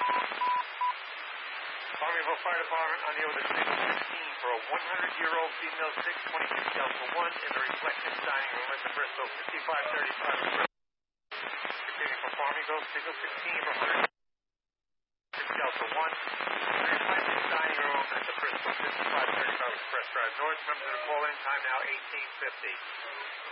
Farmingville Fire Department on the order 616 for a 100-year-old female 626 Delta 1 in the reflective dining room at the Bristol 5535. Continuing from Farmingville, signal 16 for 100 Delta 1 in the reflective dining room at the Bristol 5535 Express Drive North. Members of the call-in time now 1850.